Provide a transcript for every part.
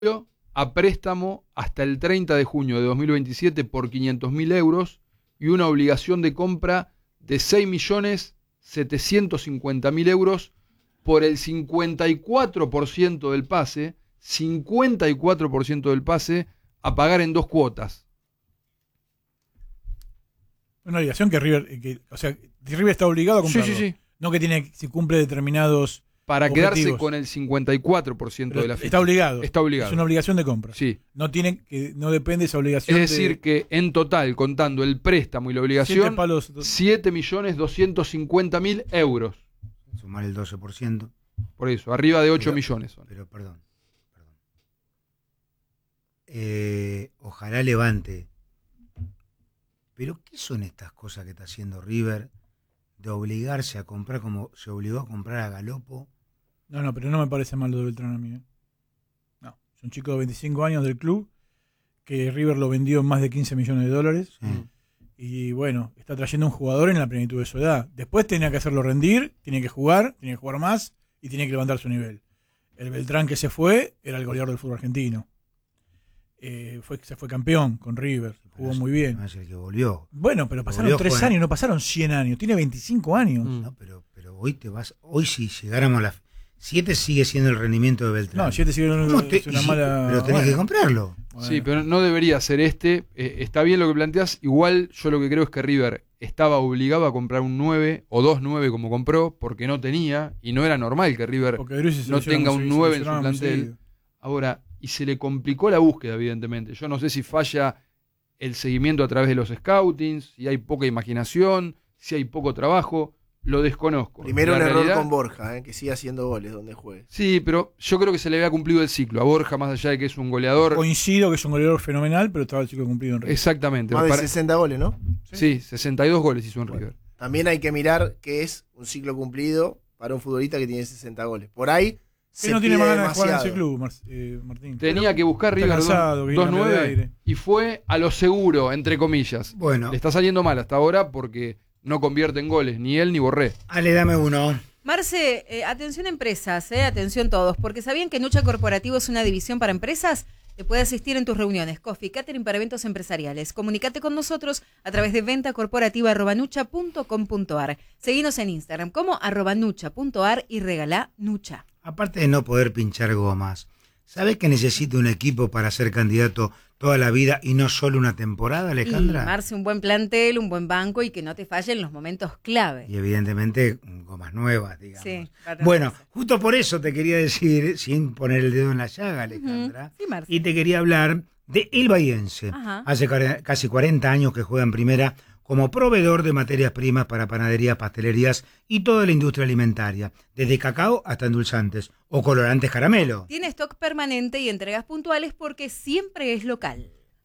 a préstamo hasta el 30 de junio de 2027 por 500.000 euros y una obligación de compra de 6.750.000 euros por el 54% del pase, 54% del pase a pagar en 2 cuotas. Una obligación que River, o sea, River está obligado a comprarlo. Sí. No que tiene, si cumple determinados para objetivos. Quedarse con el 54% Pero de la ficha. Está obligado. Está obligado. Es una obligación de compra. Sí. No depende esa obligación. Es decir, que en total, contando el préstamo y la obligación, 7.250.000 euros. Sumar el 12%. Por eso, arriba de 8 millones. Pero perdón. Ojalá levante. Pero ¿qué son estas cosas que está haciendo River de obligarse a comprar como se obligó a comprar a Galopo? No, pero no me parece mal lo de Beltrán a mí. No, es un chico de 25 años del club que River lo vendió en más de 15 millones de dólares. Sí. Y bueno, está trayendo un jugador en la plenitud de su edad. Después tenía que hacerlo rendir, tiene que jugar más y tiene que levantar su nivel. El Beltrán que se fue era el goleador del fútbol argentino. Se fue campeón con River, jugó muy bien. No es el que volvió. Bueno, pero pasaron 3 años, no pasaron 100 años, tiene 25 años. No, pero hoy si llegáramos a las 7 sigue siendo el rendimiento de Beltrán. No, 7 sigue siendo una mala... Pero tenés que comprarlo. Bueno. Sí, pero no debería ser está bien lo que planteas. Igual yo lo que creo es que River estaba obligado a comprar un 9 o 2 9 como compró, porque no tenía, y no era normal que River no tenga un 9 en su plantel. Ahora, y se le complicó la búsqueda, evidentemente. Yo no sé si falla el seguimiento a través de los scoutings, si hay poca imaginación, si hay poco trabajo, lo desconozco. Primero un error con Borja, que sigue haciendo goles donde juegue. Sí, pero yo creo que se le había cumplido el ciclo a Borja, más allá de que es un goleador. Coincido que es un goleador fenomenal, pero estaba el ciclo cumplido en River. Exactamente. Más de 60 goles, ¿no? Sí, 62 goles hizo en River. También hay que mirar qué es un ciclo cumplido para un futbolista que tiene 60 goles. Por ahí que no tiene más ganas de jugar en ese club, Martín. Tenía que buscar River 2-9 y fue a lo seguro, entre comillas. Bueno. Le está saliendo mal hasta ahora porque no convierte en goles, ni él ni Borré. Ale, dame uno. Marce, atención empresas, atención todos, porque ¿sabían que Nucha Corporativo es una división para empresas? Te puede asistir en tus reuniones, coffee, catering para eventos empresariales. Comunicate con nosotros a través de ventacorporativa@nucha.com.ar. Seguinos en Instagram como @nucha.ar y regalá Nucha. Aparte de no poder pinchar gomas, ¿sabés que necesito un equipo para ser candidato toda la vida y no solo una temporada, Alejandra? Y Marce, un buen plantel, un buen banco y que no te fallen los momentos clave. Y evidentemente gomas nuevas, digamos. Sí, bueno, justo por eso te quería decir, sin poner el dedo en la llaga, Alejandra, sí, Marce. y te quería hablar de El Bahiense. Hace casi 40 años que juega en primera como proveedor de materias primas para panaderías, pastelerías y toda la industria alimentaria, desde cacao hasta endulzantes o colorantes caramelo. Tiene stock permanente y entregas puntuales porque siempre es local.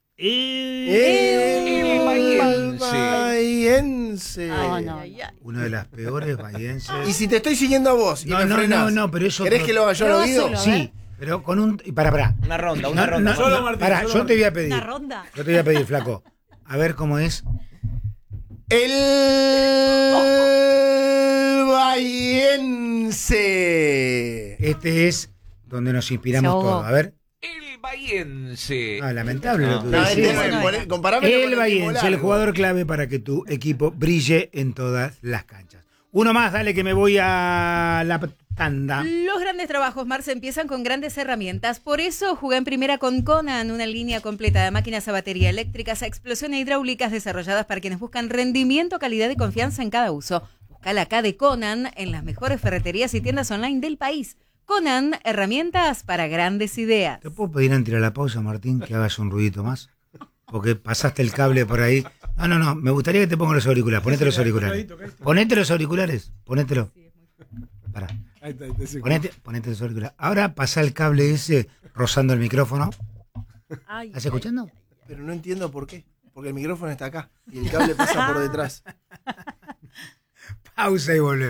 El Bahiense. Uno de las peores bahienses. Y si te estoy siguiendo a vos y me frenás, no, pero eso... ¿querés que lo haga yo al oído? Sí, pero con un... Pará. Una ronda. Solo Martín. Pará, yo te voy a pedir. ¿Una ronda? Yo te voy a pedir, flaco. A ver cómo es. El Bahiense. Este es donde nos inspiramos todos. A ver. El Bahiense. Lamentable lo que No, decís. comparame El Bahiense, el jugador clave para que tu equipo brille en todas las canchas. Uno más, dale que me voy a la tanda. Los grandes trabajos, Marce, empiezan con grandes herramientas. Por eso jugué en primera con Conan, una línea completa de máquinas a batería eléctricas, a explosión e hidráulicas desarrolladas para quienes buscan rendimiento, calidad y confianza en cada uso. Buscala acá de Conan en las mejores ferreterías y tiendas online del país. Conan, herramientas para grandes ideas. ¿Te puedo pedir antes de la pausa, Martín, que hagas un ruidito más? Porque pasaste el cable por ahí. No, me gustaría que te pongas los auriculares. Ponete los auriculares. Ponete los auriculares. Ponételo. Pará. Ponete los auriculares. Ahora pasa el cable ese rozando el micrófono. ¿Estás escuchando? Pero no entiendo por qué. Porque el micrófono está acá y el cable pasa por detrás. Pausa y volvemos.